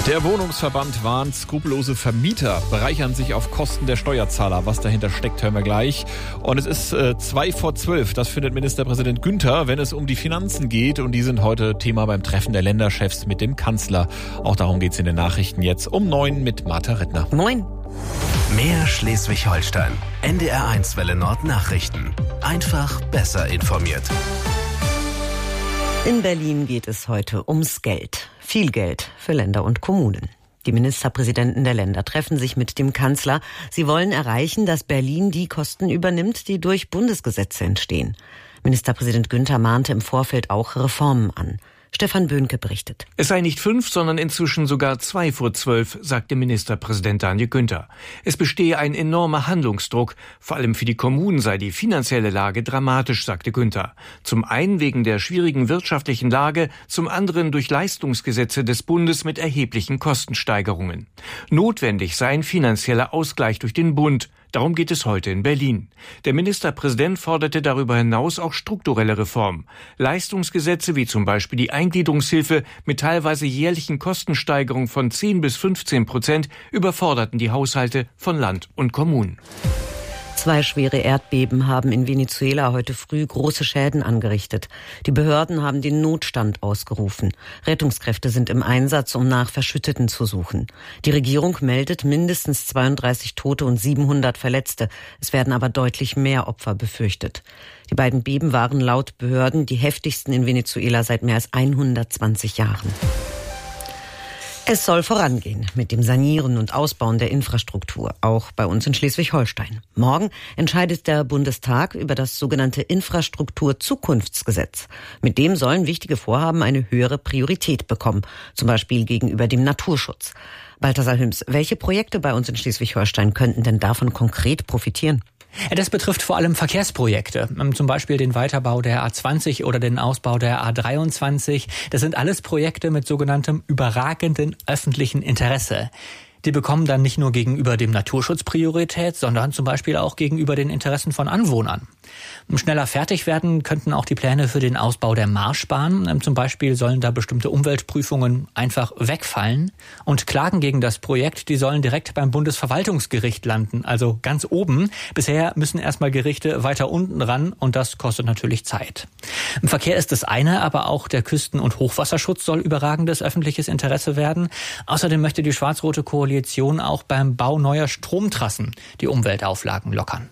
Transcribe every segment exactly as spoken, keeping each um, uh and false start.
Der Wohnungsverband warnt, skrupellose Vermieter bereichern sich auf Kosten der Steuerzahler. Was dahinter steckt, hören wir gleich. Und es ist äh, zwei vor zwölf. Das findet Ministerpräsident Günther, wenn es um die Finanzen geht. Und die sind heute Thema beim Treffen der Länderchefs mit dem Kanzler. Auch darum geht es in den Nachrichten jetzt um neun mit Martha Rittner. Moin. Mehr Schleswig-Holstein. N D R eins Welle Nord Nachrichten. Einfach besser informiert. In Berlin geht es heute ums Geld. Viel Geld für Länder und Kommunen. Die Ministerpräsidenten der Länder treffen sich mit dem Kanzler. Sie wollen erreichen, dass Berlin die Kosten übernimmt, die durch Bundesgesetze entstehen. Ministerpräsident Günther mahnte im Vorfeld auch Reformen an. Stefan Böhnke berichtet. Es sei nicht fünf, sondern inzwischen sogar zwei vor zwölf, sagte Ministerpräsident Daniel Günther. Es bestehe ein enormer Handlungsdruck. Vor allem für die Kommunen sei die finanzielle Lage dramatisch, sagte Günther. Zum einen wegen der schwierigen wirtschaftlichen Lage, zum anderen durch Leistungsgesetze des Bundes mit erheblichen Kostensteigerungen. Notwendig sei ein finanzieller Ausgleich durch den Bund. Darum geht es heute in Berlin. Der Ministerpräsident forderte darüber hinaus auch strukturelle Reformen. Leistungsgesetze wie zum Beispiel die Eingliederungshilfe mit teilweise jährlichen Kostensteigerungen von zehn bis fünfzehn Prozent überforderten die Haushalte von Land und Kommunen. Zwei schwere Erdbeben haben in Venezuela heute früh große Schäden angerichtet. Die Behörden haben den Notstand ausgerufen. Rettungskräfte sind im Einsatz, um nach Verschütteten zu suchen. Die Regierung meldet mindestens zweiunddreißig Tote und siebenhundert Verletzte. Es werden aber deutlich mehr Opfer befürchtet. Die beiden Beben waren laut Behörden die heftigsten in Venezuela seit mehr als hundertzwanzig Jahren. Es soll vorangehen mit dem Sanieren und Ausbauen der Infrastruktur, auch bei uns in Schleswig-Holstein. Morgen entscheidet der Bundestag über das sogenannte Infrastruktur-Zukunftsgesetz. Mit dem sollen wichtige Vorhaben eine höhere Priorität bekommen, zum Beispiel gegenüber dem Naturschutz. Balthasar Hüms, welche Projekte bei uns in Schleswig-Holstein könnten denn davon konkret profitieren? Das betrifft vor allem Verkehrsprojekte, zum Beispiel den Weiterbau der A zwanzig oder den Ausbau der A dreiundzwanzig. Das sind alles Projekte mit sogenanntem überragenden öffentlichen Interesse. Die bekommen dann nicht nur gegenüber dem Naturschutz Priorität, sondern zum Beispiel auch gegenüber den Interessen von Anwohnern. Schneller fertig werden könnten auch die Pläne für den Ausbau der Marschbahn. Zum Beispiel sollen da bestimmte Umweltprüfungen einfach wegfallen. Und Klagen gegen das Projekt, die sollen direkt beim Bundesverwaltungsgericht landen, also ganz oben. Bisher müssen erstmal Gerichte weiter unten ran und das kostet natürlich Zeit. Im Verkehr ist das eine, aber auch der Küsten- und Hochwasserschutz soll überragendes öffentliches Interesse werden. Außerdem möchte die schwarz-rote Koalition auch beim Bau neuer Stromtrassen die Umweltauflagen lockern.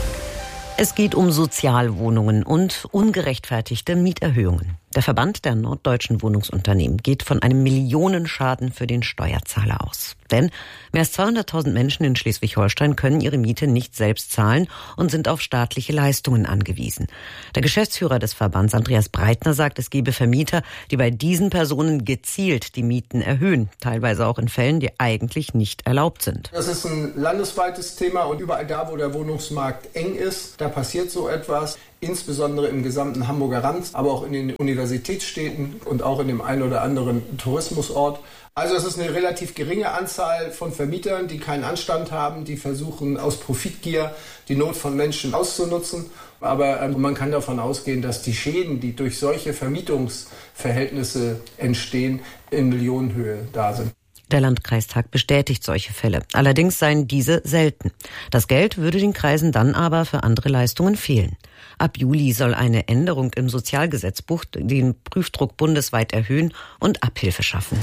Es geht um Sozialwohnungen und ungerechtfertigte Mieterhöhungen. Der Verband der norddeutschen Wohnungsunternehmen geht von einem Millionenschaden für den Steuerzahler aus. Denn mehr als zweihunderttausend Menschen in Schleswig-Holstein können ihre Miete nicht selbst zahlen und sind auf staatliche Leistungen angewiesen. Der Geschäftsführer des Verbands, Andreas Breitner, sagt, es gebe Vermieter, die bei diesen Personen gezielt die Mieten erhöhen, teilweise auch in Fällen, die eigentlich nicht erlaubt sind. Das ist ein landesweites Thema und überall da, wo der Wohnungsmarkt eng ist, da passiert so etwas. Insbesondere im gesamten Hamburger Rand, aber auch in den Universitätsstädten und auch in dem einen oder anderen Tourismusort. Also es ist eine relativ geringe Anzahl von Vermietern, die keinen Anstand haben, die versuchen aus Profitgier die Not von Menschen auszunutzen. Aber ähm, man kann davon ausgehen, dass die Schäden, die durch solche Vermietungsverhältnisse entstehen, in Millionenhöhe da sind. Der Landkreistag bestätigt solche Fälle. Allerdings seien diese selten. Das Geld würde den Kreisen dann aber für andere Leistungen fehlen. Ab Juli soll eine Änderung im Sozialgesetzbuch den Prüfdruck bundesweit erhöhen und Abhilfe schaffen.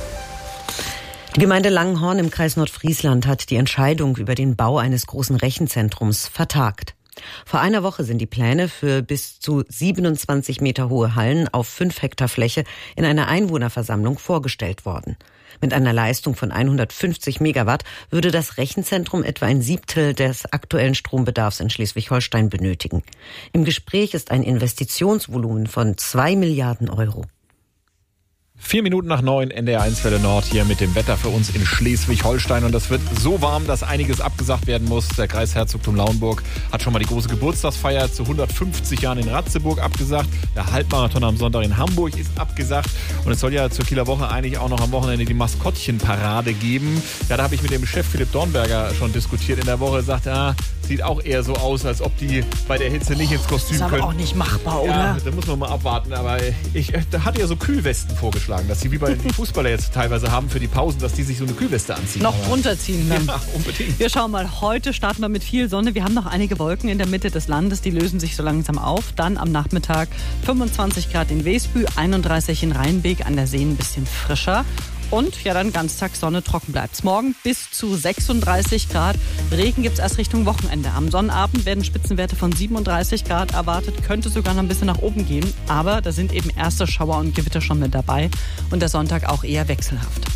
Die Gemeinde Langenhorn im Kreis Nordfriesland hat die Entscheidung über den Bau eines großen Rechenzentrums vertagt. Vor einer Woche sind die Pläne für bis zu siebenundzwanzig Meter hohe Hallen auf fünf Hektar Fläche in einer Einwohnerversammlung vorgestellt worden. Mit einer Leistung von hundertfünfzig Megawatt würde das Rechenzentrum etwa ein Siebtel des aktuellen Strombedarfs in Schleswig-Holstein benötigen. Im Gespräch ist ein Investitionsvolumen von zwei Milliarden Euro. Vier Minuten nach neun, N D R eins Welle Nord hier mit dem Wetter für uns in Schleswig-Holstein. Und das wird so warm, dass einiges abgesagt werden muss. Der Kreis Herzogtum Lauenburg hat schon mal die große Geburtstagsfeier zu hundertfünfzig Jahren in Ratzeburg abgesagt. Der Halbmarathon am Sonntag in Hamburg ist abgesagt. Und es soll ja zur Kieler Woche eigentlich auch noch am Wochenende die Maskottchenparade geben. Ja, da habe ich mit dem Chef Philipp Dornberger schon diskutiert in der Woche. Er sagt, ah, sieht auch eher so aus, als ob die bei der Hitze nicht ins Kostüm ist aber können. auch nicht machbar, oder? Ja, da muss man mal abwarten. Aber ich da hatte ja so Kühlwesten vorgeschlagen, dass sie wie bei den Fußballer jetzt teilweise haben für die Pausen, dass die sich so eine Kühlweste anziehen. Noch aber drunter ziehen dann. Ja, unbedingt. Wir schauen mal, heute starten wir mit viel Sonne. Wir haben noch einige Wolken in der Mitte des Landes, die lösen sich so langsam auf. Dann am Nachmittag fünfundzwanzig Grad in Wesbü, einunddreißig in Rheinbeek, an der See ein bisschen frischer. Und ja, dann ganztags Sonne, trocken bleibt's. Morgen bis zu sechsunddreißig Grad. Regen gibt's erst Richtung Wochenende. Am Sonnabend werden Spitzenwerte von siebenunddreißig Grad erwartet. Könnte sogar noch ein bisschen nach oben gehen. Aber da sind eben erste Schauer und Gewitter schon mit dabei. Und der Sonntag auch eher wechselhaft.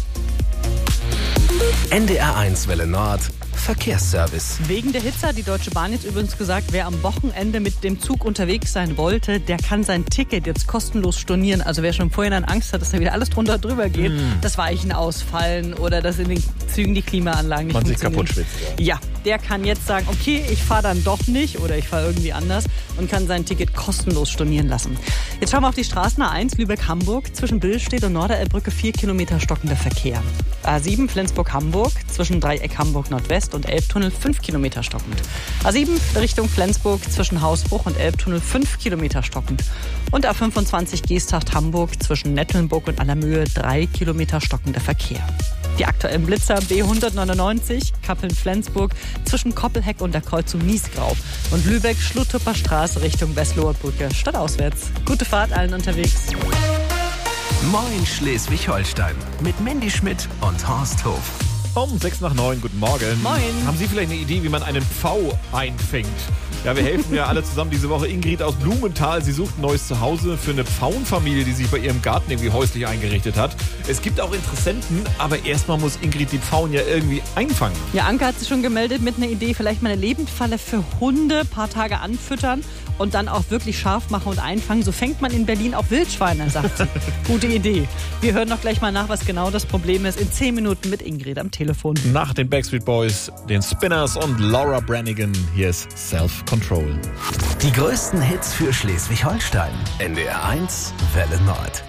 N D R eins Welle Nord Verkehrsservice. Wegen der Hitze hat die Deutsche Bahn jetzt übrigens gesagt, wer am Wochenende mit dem Zug unterwegs sein wollte, der kann sein Ticket jetzt kostenlos stornieren. Also wer schon vorhin Angst hat, dass da wieder alles drunter drüber geht, mm. das Weichen ausfallen oder dass in den Zügen die Klimaanlagen nicht Man sich funktionieren. kaputt schwitzt. Ja. ja, der kann jetzt sagen, okay, ich fahre dann doch nicht oder ich fahre irgendwie anders und kann sein Ticket kostenlos stornieren lassen. Jetzt schauen wir auf die Straßen A eins Lübeck-Hamburg. Zwischen Billstedt und Norderelbbrücke vier Kilometer stockender Verkehr. A sieben Flensburg-Hamburg zwischen Dreieck Hamburg-Nordwest und Elbtunnel fünf Kilometer stockend. A sieben Richtung Flensburg zwischen Hausbruch und Elbtunnel fünf Kilometer stockend. Und A fünfundzwanzig Geesthacht-Hamburg zwischen Nettelnburg und Allermöhe drei Kilometer stockender Verkehr. Die aktuellen Blitzer B hundertneunundneunzig Kappeln-Flensburg zwischen Koppelheck und der Kreuzung Niesgrau. Und Lübeck-Schluttrupper Straße Richtung Westloher Brücke stadtauswärts. Gute Fahrt allen unterwegs. Moin Schleswig-Holstein mit Mandy Schmidt und Horst Hof. Um sechs nach neun, guten Morgen. Moin. Haben Sie vielleicht eine Idee, wie man einen Pfau einfängt? Ja, wir helfen ja alle zusammen diese Woche. Ingrid aus Blumenthal, sie sucht ein neues Zuhause für eine Pfauenfamilie, die sich bei ihrem Garten irgendwie häuslich eingerichtet hat. Es gibt auch Interessenten, aber erstmal muss Ingrid die Pfauen ja irgendwie einfangen. Ja, Anke hat sich schon gemeldet mit einer Idee, vielleicht mal eine Lebendfalle für Hunde, ein paar Tage anfüttern und dann auch wirklich scharf machen und einfangen. So fängt man in Berlin auch Wildschweine, sagt sie. Gute Idee. Wir hören noch gleich mal nach, was genau das Problem ist. In zehn Minuten mit Ingrid am Telefon. Nach den Backstreet Boys, den Spinners und Laura Branigan, hier ist Self Control. Die größten Hits für Schleswig-Holstein. N D R eins Welle Nord.